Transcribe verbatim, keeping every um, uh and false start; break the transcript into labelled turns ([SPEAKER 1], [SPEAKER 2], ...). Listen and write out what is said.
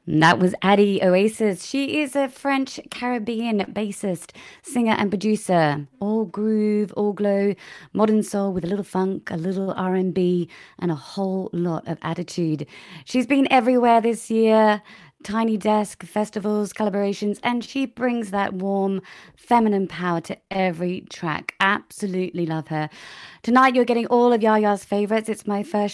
[SPEAKER 1] That was Addie Oasis. She is a French Caribbean bassist, singer, and producer. All groove, all glow, modern soul with a little funk, a little R and B, and B, and a whole lot of attitude. She's been everywhere this year. Tiny Desk, festivals, collaborations, and she brings that warm, feminine power to every track. Absolutely love her. Tonight, you're getting all of Yaya's favorites. It's my first